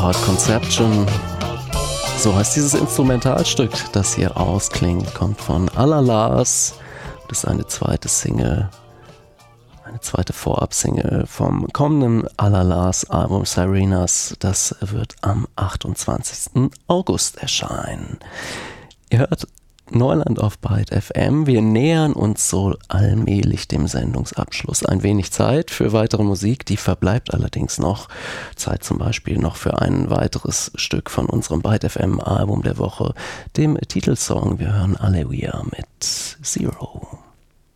Heart Conception. So heißt dieses Instrumentalstück, das hier ausklingt, kommt von Alalas. Das ist eine zweite Single, eine zweite Vorab-Single vom kommenden Alalas Album Sirenas. Das wird am 28. August erscheinen. Ihr hört Neuland auf Byte FM. Wir nähern uns so allmählich dem Sendungsabschluss. Ein wenig Zeit für weitere Musik, die verbleibt allerdings noch. Zeit zum Beispiel noch für ein weiteres Stück von unserem Byte FM Album der Woche, dem Titelsong. Wir hören Alleluia mit Zero.